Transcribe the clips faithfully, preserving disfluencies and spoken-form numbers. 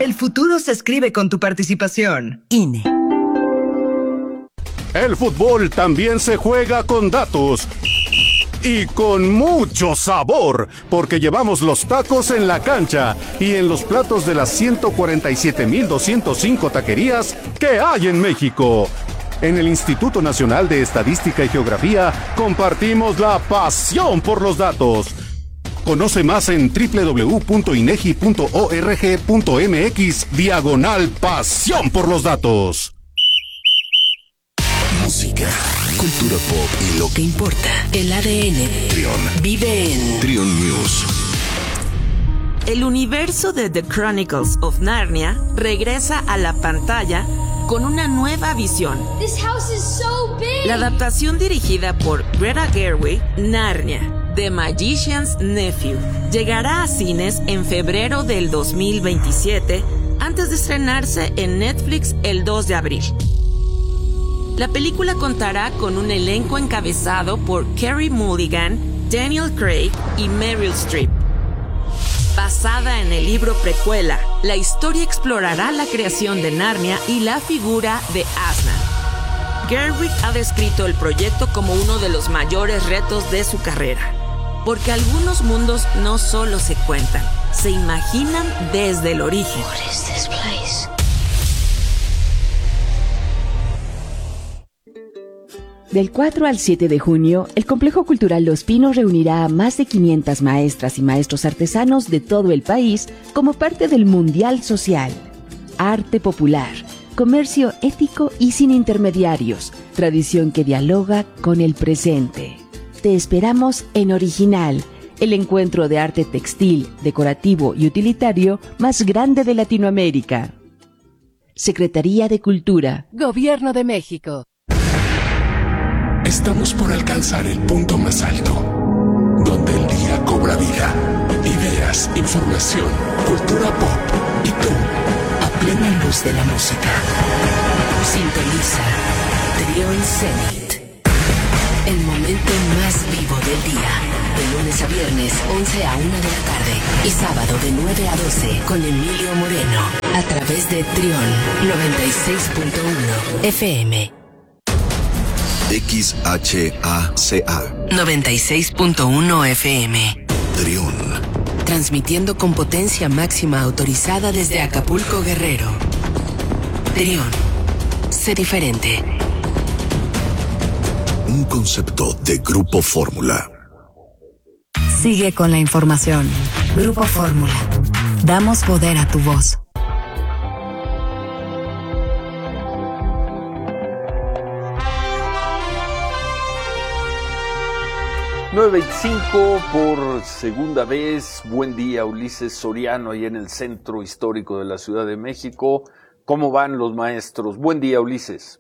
El futuro se escribe con tu participación. I N E. El fútbol también se juega con datos. Y con mucho sabor, porque llevamos los tacos en la cancha y en los platos de las ciento cuarenta y siete mil doscientos cinco taquerías que hay en México. En el Instituto Nacional de Estadística y Geografía compartimos la pasión por los datos. Conoce más en doble u doble u doble u punto inegi punto org punto mx diagonal pasión por los datos. Música, cultura pop y lo que importa. El A D N Trión vive en Trión News. El universo de The Chronicles of Narnia regresa a la pantalla con una nueva visión. This house is so big. La adaptación dirigida por Greta Gerwig, Narnia, The Magician's Nephew, llegará a cines en febrero del dos mil veintisiete, antes de estrenarse en Netflix el dos de abril. La película contará con un elenco encabezado por Carey Mulligan, Daniel Craig y Meryl Streep. Basada en el libro precuela, la historia explorará la creación de Narnia y la figura de Aslan. Gerwig ha descrito el proyecto como uno de los mayores retos de su carrera, porque algunos mundos no solo se cuentan, se imaginan desde el origen. What is this place? Del cuatro al siete de junio, el Complejo Cultural Los Pinos reunirá a más de quinientas maestras y maestros artesanos de todo el país como parte del Mundial Social. Arte popular, comercio ético y sin intermediarios, tradición que dialoga con el presente. Te esperamos en Original, el encuentro de arte textil, decorativo y utilitario más grande de Latinoamérica. Secretaría de Cultura, Gobierno de México. Estamos por alcanzar el punto más alto, donde el día cobra vida. Ideas, información, cultura pop y tú, a plena luz de la música. Sintoniza Trión Zenit, el momento más vivo del día. De lunes a viernes, once a una de la tarde. Y sábado de nueve a doce, con Emilio Moreno. A través de Trión noventa y seis punto uno F M. X H A C A noventa y seis punto uno F M. Trión. Transmitiendo con potencia máxima autorizada desde Acapulco, Guerrero. Trión. Sé diferente. Un concepto de Grupo Fórmula. Sigue con la información. Grupo Fórmula. Damos poder a tu voz. nueve veinticinco por segunda vez. Buen día, Ulises Soriano, ahí en el centro histórico de la Ciudad de México. ¿Cómo van los maestros? Buen día, Ulises.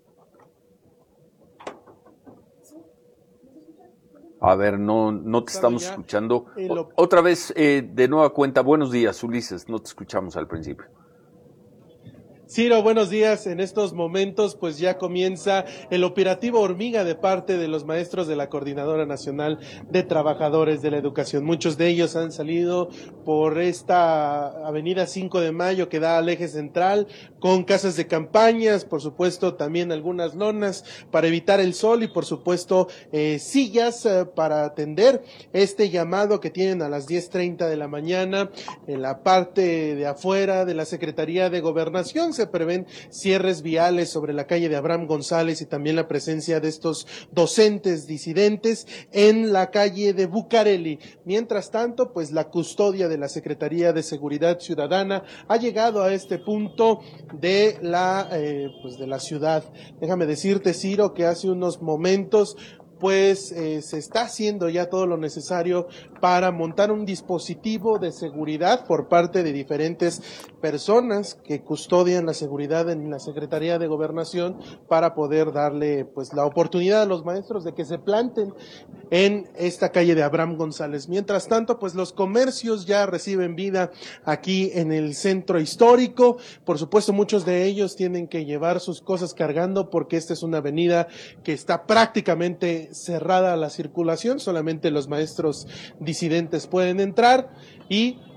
A ver, no, no te estamos escuchando. O, otra vez, eh, de nueva cuenta, buenos días, Ulises, no te escuchamos al principio. Ciro, buenos días. En estos momentos pues ya comienza el operativo Hormiga de parte de los maestros de la Coordinadora Nacional de Trabajadores de la Educación. Muchos de ellos han salido por esta avenida cinco de mayo que da al eje central con casas de campañas, por supuesto también algunas lonas para evitar el sol y por supuesto eh, sillas eh, para atender este llamado que tienen a las diez treinta de la mañana en la parte de afuera de la Secretaría de Gobernación. Se prevén cierres viales sobre la calle de Abraham González y también la presencia de estos docentes disidentes en la calle de Bucareli. Mientras tanto, pues la custodia de la Secretaría de Seguridad Ciudadana ha llegado a este punto de la, eh, pues de la ciudad. Déjame decirte, Ciro, que hace unos momentos pues eh, se está haciendo ya todo lo necesario para montar un dispositivo de seguridad por parte de diferentes personas que custodian la seguridad en la Secretaría de Gobernación para poder darle pues la oportunidad a los maestros de que se planten en esta calle de Abraham González. Mientras tanto, pues los comercios ya reciben vida aquí en el centro histórico. Por supuesto, muchos de ellos tienen que llevar sus cosas cargando porque esta es una avenida que está prácticamente cerrada a la circulación, solamente los maestros disidentes pueden entrar y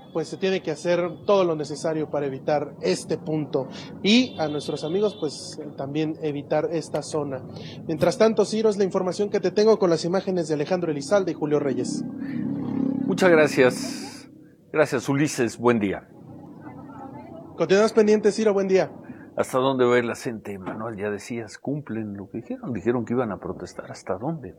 pues se tiene que hacer todo lo necesario para evitar este punto y a nuestros amigos pues también evitar esta zona. Mientras tanto, Ciro, es la información que te tengo con las imágenes de Alejandro Elizalde y Julio Reyes. Muchas gracias. Gracias, Ulises. Buen día. Continuamos pendientes, Ciro. Buen día. ¿Hasta dónde va a ir la gente, Manuel? Ya decías, cumplen lo que dijeron. Dijeron que iban a protestar. ¿Hasta dónde?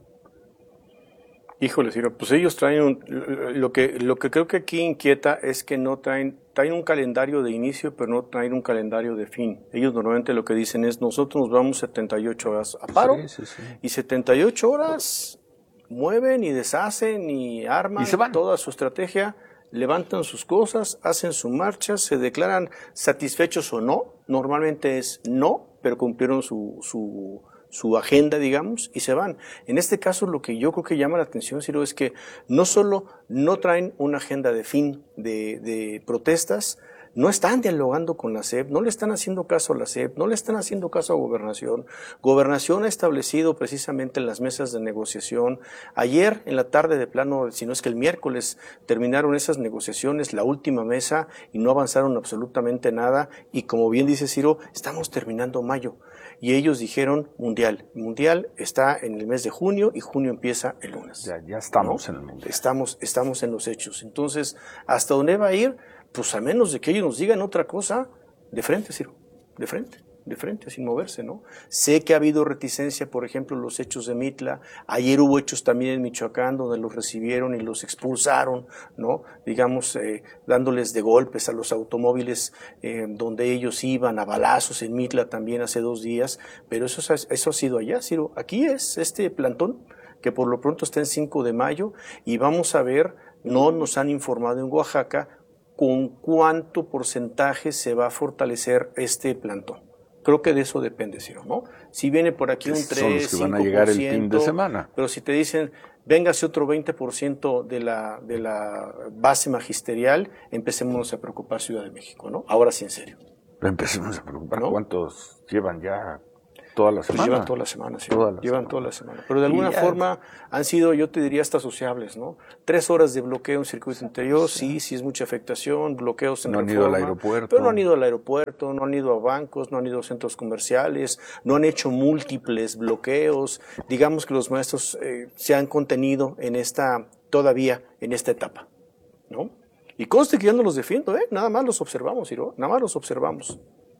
Híjole, Ciro, pues ellos traen un, lo que lo que creo que aquí inquieta es que no traen traen un calendario de inicio, pero no traen un calendario de fin. Ellos normalmente lo que dicen es, nosotros nos vamos setenta y ocho horas a paro, sí, sí, sí. y setenta y ocho horas mueven y deshacen y arman y toda su estrategia, levantan sus cosas, hacen su marcha, se declaran satisfechos o no, normalmente es no, pero cumplieron su su su agenda, digamos, y se van. En este caso, lo que yo creo que llama la atención, Ciro, es que no solo no traen una agenda de fin de, de protestas, no están dialogando con la S E P, no le están haciendo caso a la S E P, no le están haciendo caso a Gobernación. Gobernación ha establecido precisamente las mesas de negociación. Ayer, en la tarde de plano, si no es que el miércoles, terminaron esas negociaciones, la última mesa, y no avanzaron absolutamente nada. Y como bien dice Ciro, estamos terminando mayo. Y ellos dijeron mundial. Mundial está en el mes de junio y junio empieza el lunes. Ya, ya estamos, ¿no? En el mundial. Estamos, estamos en los hechos. Entonces, ¿hasta dónde va a ir? Pues a menos de que ellos nos digan otra cosa, de frente, Ciro, de frente, de frente, sin moverse, ¿no? Sé que ha habido reticencia, por ejemplo, en los hechos de Mitla. Ayer hubo hechos también en Michoacán donde los recibieron y los expulsaron, ¿no? Digamos, eh, dándoles de golpes a los automóviles eh, donde ellos iban, a balazos en Mitla también hace dos días. Pero eso, eso ha sido allá, Ciro. Aquí es este plantón que por lo pronto está en cinco de mayo y vamos a ver, no nos han informado en Oaxaca, con cuánto porcentaje se va a fortalecer este plantón. Creo que de eso depende, Ciro, ¿no? Si viene por aquí un tres, son los que van a llegar el fin de semana. Pero si te dicen, véngase otro veinte por ciento de la, de la base magisterial, empecemos a preocupar Ciudad de México, ¿no? Ahora sí, en serio. Pero empecemos a preocupar, ¿no? ¿Cuántos llevan ya toda la semana? Pues llevan toda la semana, sí. Toda la llevan semana. toda la semana. Pero de alguna forma han sido, yo te diría, hasta sociables, ¿no? Tres horas de bloqueo en circuito interior, sí, sí es mucha afectación, bloqueos en No han Reforma, ido al aeropuerto. Pero no han ido al aeropuerto, no han ido a bancos, no han ido a centros comerciales, no han hecho múltiples bloqueos. Digamos que los maestros eh, se han contenido en esta, todavía en esta etapa, ¿no? Y conste que yo no los defiendo, ¿eh? Nada más los observamos, Ciro, nada más los observamos.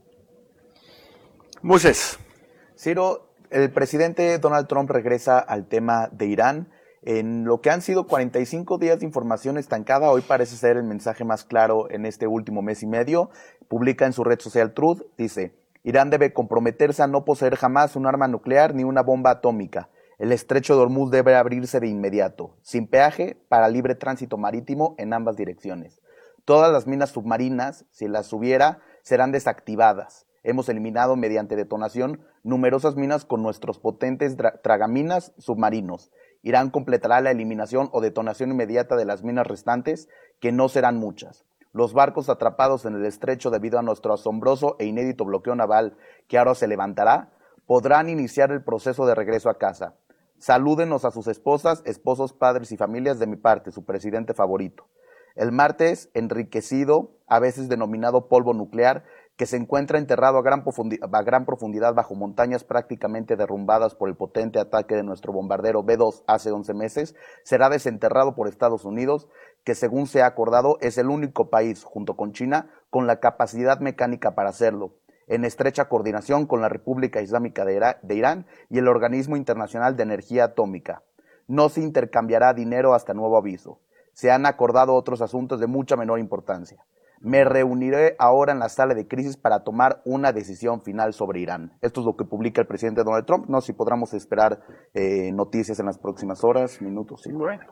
Moisés. Ciro, el presidente Donald Trump regresa al tema de Irán. En lo que han sido cuarenta y cinco días de información estancada, hoy parece ser el mensaje más claro en este último mes y medio. Publica en su red social Truth, dice, Irán debe comprometerse a no poseer jamás un arma nuclear ni una bomba atómica. El estrecho de Hormuz debe abrirse de inmediato, sin peaje, para libre tránsito marítimo en ambas direcciones. Todas las minas submarinas, si las hubiera, serán desactivadas. Hemos eliminado mediante detonación numerosas minas con nuestros potentes tragaminas submarinos. Irán completará la eliminación o detonación inmediata de las minas restantes, que no serán muchas. Los barcos atrapados en el estrecho debido a nuestro asombroso e inédito bloqueo naval, que ahora se levantará, podrán iniciar el proceso de regreso a casa. Salúdenos a sus esposas, esposos, padres y familias de mi parte, su presidente favorito. El martes, enriquecido, a veces denominado polvo nuclear, que se encuentra enterrado a gran, a gran profundidad bajo montañas prácticamente derrumbadas por el potente ataque de nuestro bombardero B dos hace once meses, será desenterrado por Estados Unidos, que según se ha acordado es el único país, junto con China, con la capacidad mecánica para hacerlo, en estrecha coordinación con la República Islámica de, Ira- de Irán y el Organismo Internacional de Energía Atómica. No se intercambiará dinero hasta nuevo aviso. Se han acordado otros asuntos de mucha menor importancia. Me reuniré ahora en la sala de crisis para tomar una decisión final sobre Irán. Esto es lo que publica el presidente Donald Trump. No sé si podremos esperar eh, noticias en las próximas horas, minutos. Sí. Bueno.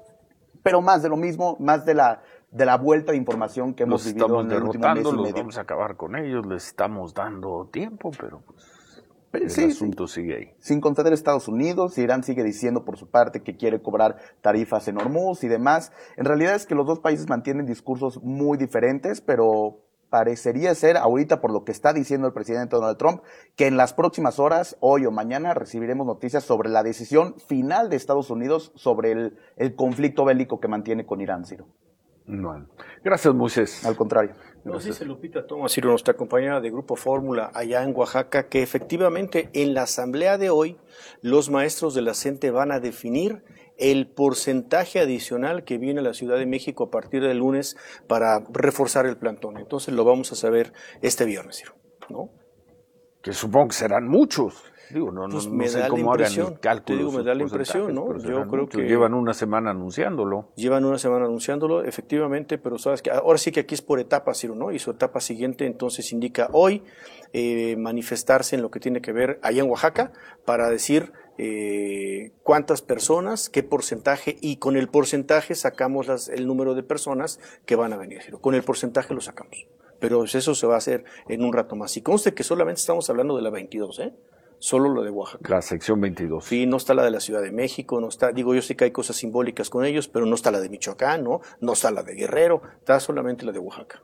Pero más de lo mismo, más de la de la vuelta de información que hemos los vivido en el último mes y los medio. Vamos a acabar con ellos, les estamos dando tiempo, pero pues el sí, asunto sí. sigue ahí. Sin conceder a Estados Unidos, Irán sigue diciendo por su parte que quiere cobrar tarifas en Hormuz y demás. En realidad es que los dos países mantienen discursos muy diferentes, pero parecería ser ahorita, por lo que está diciendo el presidente Donald Trump, que en las próximas horas, hoy o mañana, recibiremos noticias sobre la decisión final de Estados Unidos sobre el, el conflicto bélico que mantiene con Irán, Ciro. Bueno, gracias, Moisés. Al contrario. Nos dice Lupita Tomás, nuestra compañera de Grupo Fórmula allá en Oaxaca, que efectivamente en la asamblea de hoy los maestros de la CENTE van a definir el porcentaje adicional que viene a la Ciudad de México a partir del lunes para reforzar el plantón. Entonces lo vamos a saber este viernes, ¿no? Que supongo que serán muchos. Digo, no, pues no, me no sé da cómo la hagan el cálculo. Te digo, me da la impresión, ¿no? Yo creo que llevan una semana anunciándolo. Llevan una semana anunciándolo, efectivamente, pero sabes que ahora sí que aquí es por etapas, Ciro, ¿no? Y su etapa siguiente entonces indica hoy eh, manifestarse en lo que tiene que ver allá en Oaxaca para decir eh, cuántas personas, qué porcentaje, y con el porcentaje sacamos las, el número de personas que van a venir, Ciro. Con el porcentaje lo sacamos. Pero eso se va a hacer en un rato más. Y conste que solamente estamos hablando de la veintidós, ¿eh? Solo lo de Oaxaca. La sección veintidós. Sí, no está la de la Ciudad de México, no está, digo, yo sé que hay cosas simbólicas con ellos, pero no está la de Michoacán, ¿no? No está la de Guerrero, está solamente la de Oaxaca.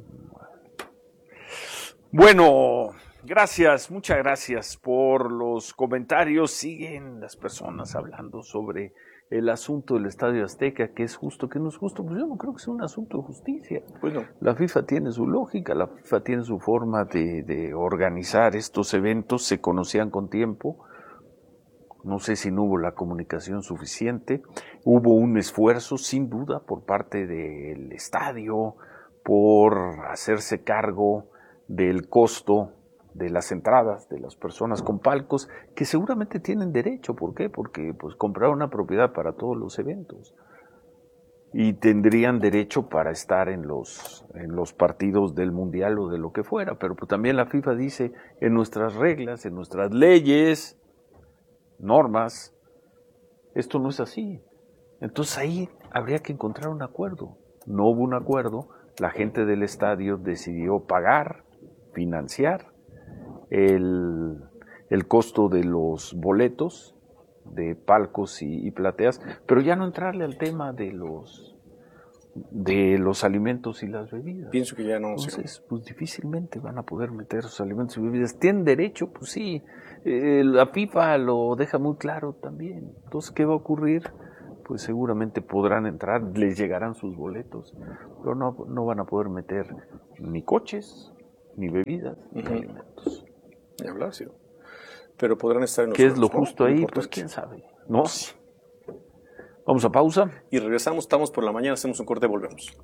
Bueno, gracias, muchas gracias por los comentarios. Siguen las personas hablando sobre el asunto del Estadio Azteca, que es justo, que no es justo. Pues yo no creo que sea un asunto de justicia. Bueno. La FIFA tiene su lógica, la FIFA tiene su forma de, de organizar estos eventos, se conocían con tiempo. No sé si no hubo la comunicación suficiente. Hubo un esfuerzo, sin duda, por parte del estadio, por hacerse cargo del costo de las entradas de las personas con palcos, que seguramente tienen derecho. ¿Por qué? Porque pues compraron una propiedad para todos los eventos y tendrían derecho para estar en los, en los partidos del Mundial o de lo que fuera. Pero pues, también la FIFA dice en nuestras reglas, en nuestras leyes, normas, esto no es así. Entonces ahí habría que encontrar un acuerdo. No hubo un acuerdo, la gente del estadio decidió pagar, financiar El, el costo de los boletos, de palcos y, y plateas, pero ya no entrarle al tema de los de los alimentos y las bebidas. Pienso que ya no. Entonces, sí. Pues difícilmente van a poder meter sus alimentos y bebidas. ¿Tienen derecho? Pues sí. Eh, la FIFA lo deja muy claro también. Entonces, ¿qué va a ocurrir? Pues seguramente podrán entrar, les llegarán sus boletos, pero no, no van a poder meter ni coches, ni bebidas, uh-huh. ni alimentos. Ni hablar, sí. Pero podrán estar en los ¿Qué es lo justo, ¿no? Ahí? Pues quién sabe. No. Vamos a pausa. Y regresamos, estamos por la mañana, hacemos un corte y volvemos.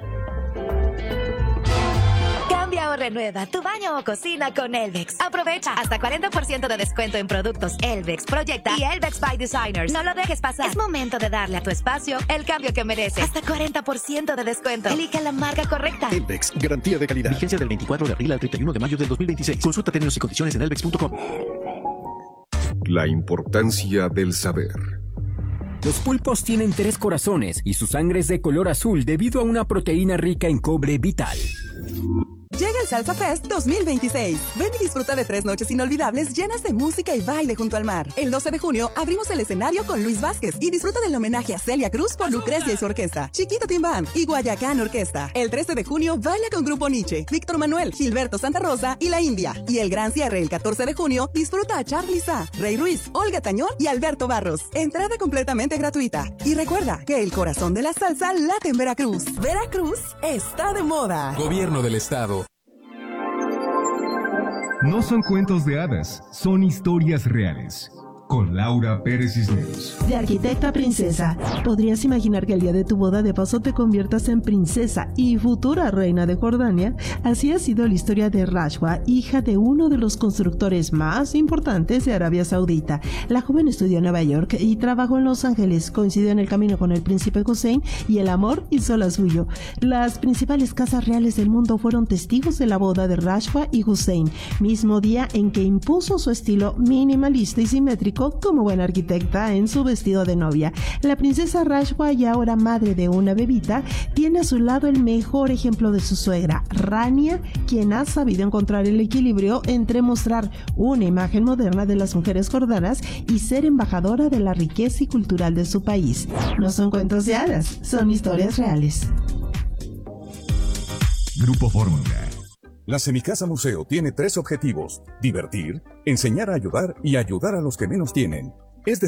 Cambia o renueva tu baño o cocina con Elvex. Aprovecha hasta cuarenta por ciento de descuento en productos Elvex, Proyecta y Elvex by Designers. No lo dejes pasar. Es momento de darle a tu espacio el cambio que merece. Hasta cuarenta por ciento de descuento. Elige la marca correcta. Elvex, garantía de calidad. Vigencia del veinticuatro de abril al treinta y uno de mayo del dos mil veintiséis. Consulta términos y condiciones en elvex punto com. La importancia del saber. Los pulpos tienen tres corazones y su sangre es de color azul debido a una proteína rica en cobre vital. Llega el Salsa Fest dos mil veintiséis. Ven y disfruta de tres noches inolvidables llenas de música y baile junto al mar. El doce de junio abrimos el escenario con Luis Vázquez y disfruta del homenaje a Celia Cruz por Lucrecia y su orquesta, Chiquito Tim Band y Guayacán Orquesta. El trece de junio baila con Grupo Nietzsche, Víctor Manuel, Gilberto Santa Rosa y La India. Y el gran cierre el catorce de junio disfruta a Charly Sa, Rey Ruiz, Olga Tañón y Alberto Barros. Entrada completamente gratuita. Y recuerda que el corazón de la salsa late en Veracruz. Veracruz está de moda. Gobierno del Estado. No son cuentos de hadas, son historias reales. Con Laura Pérez Cisneros. De arquitecta a princesa, ¿podrías imaginar que el día de tu boda de paso te conviertas en princesa y futura reina de Jordania? Así ha sido la historia de Rashwa, hija de uno de los constructores más importantes de Arabia Saudita. La joven estudió en Nueva York y trabajó en Los Ángeles, coincidió en el camino con el príncipe Hussein y el amor hizo la suyo. Las principales casas reales del mundo fueron testigos de la boda de Rashwa y Hussein, mismo día en que impuso su estilo minimalista y simétrico como buena arquitecta en su vestido de novia. La princesa Rashwa, y ahora madre de una bebita, tiene a su lado el mejor ejemplo de su suegra, Rania, quien ha sabido encontrar el equilibrio entre mostrar una imagen moderna de las mujeres jordanas y ser embajadora de la riqueza y cultural de su país. No son cuentos de hadas, son historias reales. Grupo Fórmula. La Semicasa Museo tiene tres objetivos: divertir, enseñar a ayudar y ayudar a los que menos tienen. Es decir,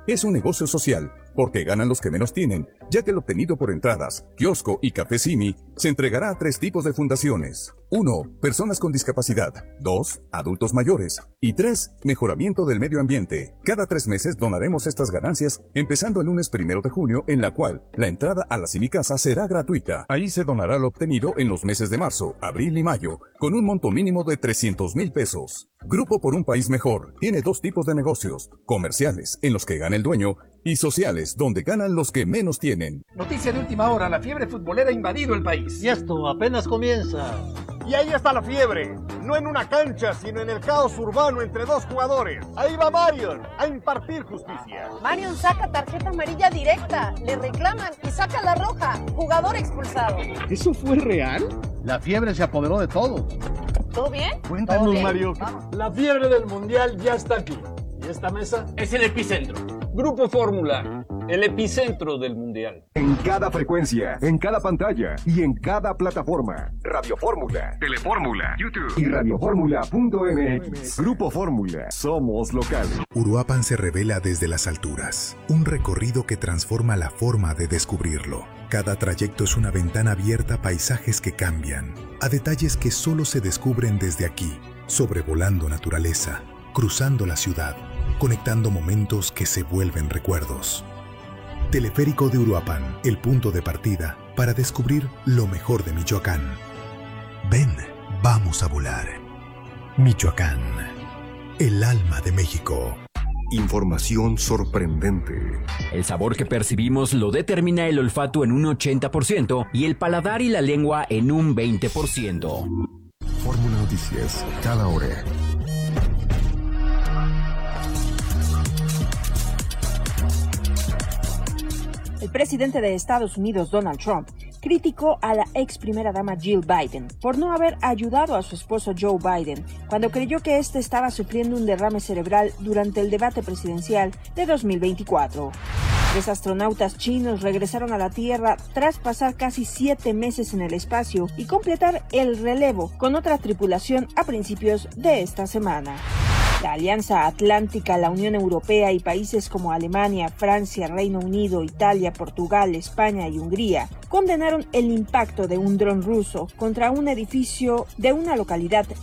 Es un negocio social, porque ganan los que menos tienen, ya que lo obtenido por entradas, kiosco y café Simi se entregará a tres tipos de fundaciones. uno. Personas con discapacidad. dos. Adultos mayores. Y tres. Mejoramiento del medio ambiente. Cada tres meses donaremos estas ganancias, empezando el lunes primero de junio, en la cual la entrada a la Simi Casa será gratuita. Ahí se donará lo obtenido en los meses de marzo, abril y mayo, con un monto mínimo de trescientos mil pesos. Grupo por un País Mejor tiene dos tipos de negocios: comerciales, en los que gana el dueño, y sociales, donde ganan los que menos tienen. Noticia de última hora: la fiebre futbolera ha invadido el país. Y esto apenas comienza. Y ahí está la fiebre, no en una cancha, sino en el caos urbano entre dos jugadores. Ahí va Marion a impartir justicia. Marion saca tarjeta amarilla directa, le reclaman y saca la roja. Jugador expulsado. ¿Eso fue real? La fiebre se apoderó de todo. ¿Todo bien? Cuéntanos, Mario. La fiebre del mundial ya está aquí. Y esta mesa es el epicentro. Grupo Fórmula, el epicentro del mundial. En cada frecuencia, en cada pantalla y en cada plataforma. Radio Fórmula, Telefórmula, YouTube y radioformula punto m x. Grupo Fórmula, somos locales. Uruapan se revela desde las alturas. Un recorrido que transforma la forma de descubrirlo. Cada trayecto es una ventana abierta a paisajes que cambian, a detalles que solo se descubren desde aquí, sobrevolando naturaleza, cruzando la ciudad, conectando momentos que se vuelven recuerdos. Teleférico de Uruapan, el punto de partida para descubrir lo mejor de Michoacán. Ven, vamos a volar. Michoacán, el alma de México. Información sorprendente. El sabor que percibimos lo determina el olfato en un ochenta por ciento y el paladar y la lengua en un veinte por ciento. Fórmula Noticias, cada hora. El presidente de Estados Unidos, Donald Trump, criticó a la ex primera dama Jill Biden por no haber ayudado a su esposo Joe Biden cuando creyó que éste estaba sufriendo un derrame cerebral durante el debate presidencial de dos mil veinticuatro. Tres astronautas chinos regresaron a la Tierra tras pasar casi siete meses en el espacio y completar el relevo con otra tripulación a principios de esta semana. La Alianza Atlántica, la Unión Europea y países como Alemania, Francia, Reino Unido, Italia, Portugal, España y Hungría condenaron el impacto de un dron ruso contra un edificio de una localidad